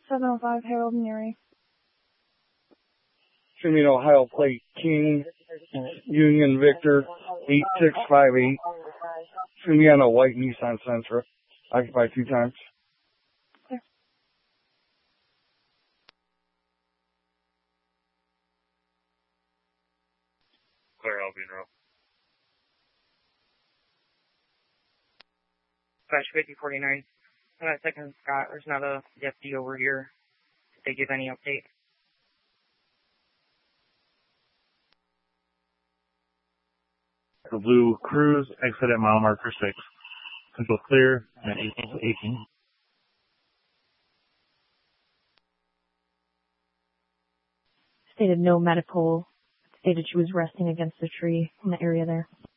705 Harold and Erie. Should be Ohio plate King, Union Victor, 8658. Should be on a white Nissan Sentra, occupied 2 times. Clear. Clear, I'll be in row. Flash 5049. I'm at second Scott. There's not a deputy over here. Did they give any update? The blue Cruise, exit at mile marker 6. Control clear at 18. Stated no medical. Stated she was resting against a tree in the area there.